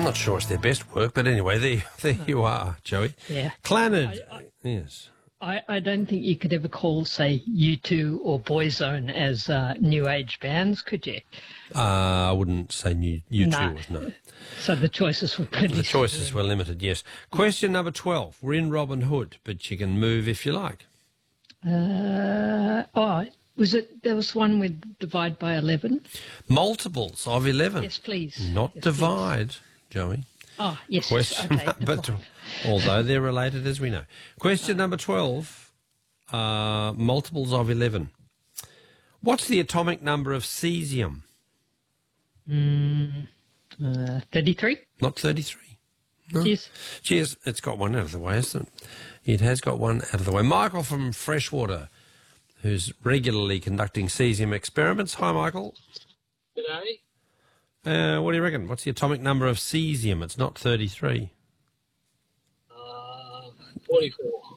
not sure it's their best work, but anyway, there you are, Joey. Yeah. Clannad, yes. I don't think you could ever call, say, U2 or Boyzone as new age bands, could you? I wouldn't say U2 No. was no. So the choices were pretty The choices were limited, yes. Question number 12. We're in Robin Hood, but you can move if you like. There was one with divide by 11? Multiples of 11. Yes, please. Not Yes, divide, Joey. Oh, yes. Question Okay, number divide. although they're related, as we know. Question number 12. Multiples of 11. What's the atomic number of cesium? 33? Not 33. No. Yes. Cheers. It's got one out of the way, hasn't it? It has got one out of the way. Michael from Freshwater, who's regularly conducting cesium experiments. Hi, Michael. G'day. What do you reckon? What's the atomic number of cesium? It's not 33. 44.